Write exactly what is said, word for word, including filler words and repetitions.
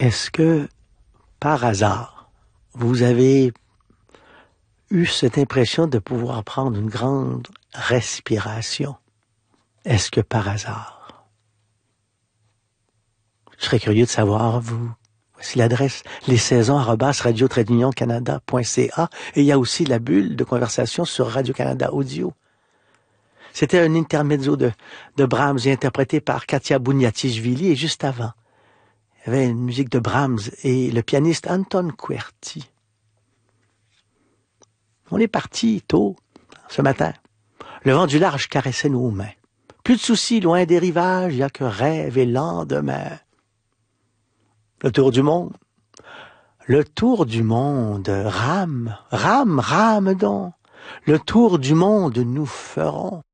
Est-ce que, par hasard, vous avez eu cette impression de pouvoir prendre une grande respiration? Est-ce que par hasard? Je serais curieux de savoir, vous. Voici l'adresse, les saisons arobase radio tiret union canada point c a, et il y a aussi la bulle de conversation sur Radio-Canada Audio. C'était un intermezzo de, de Brahms interprété par Katia Bouniatichvili, et juste avant, il y avait une musique de Brahms et le pianiste Anton Kuerti. On est parti tôt, ce matin. Le vent du large caressait nos mains. Plus de soucis, loin des rivages, il n'y a que rêve et lendemain. Le tour du monde. Le tour du monde. Rame, rame, rame donc. Le tour du monde nous ferons.